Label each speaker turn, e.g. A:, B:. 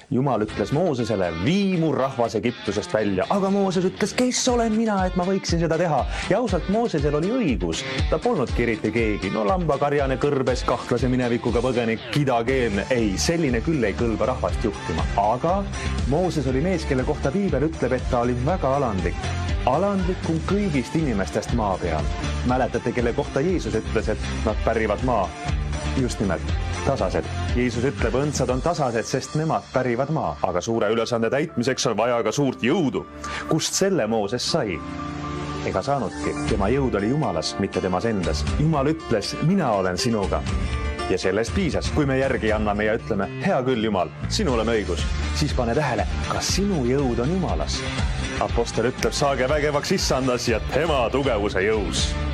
A: Jumal ütles Moosesele, vii mu rahvas Egiptusest välja, aga Mooses ütles, kes olen mina, et ma võiksin seda teha. Ja ausalt Moosesel oli õigus. Ta polnudki eriti keegi. No lambakarjane kõrbes, kahtlase minevikuga põgenik, kidakeelne. Ei, selline küll ei kõlba rahvast juhtima. Aga Mooses oli mees, kelle kohta Piibel ütleb, et ta oli väga alandlik. Alandlikum kõigist inimestest maa peal. Mäletate, kelle kohta Jeesus ütles, et nad pärivad maa? Just nimelt, tasased. Jeesus ütleb, õndsad on tasased, sest nemad pärivad maa. Aga suure ülesande täitmiseks on vaja ka suurt jõudu. Kust selle Mooses sai? Ega saanudki. Tema jõud oli Jumalas, mitte temas endas. Jumal ütles, mina olen sinuga. Ja sellest piisas, kui me järgi anname ja ütleme, hea küll, Jumal, sinul on õigus. Siis pane tähele, kas sinu jõud on Jumalas. Apostel ütleb, saage vägevaks issandas ja tema tugevuse jõus.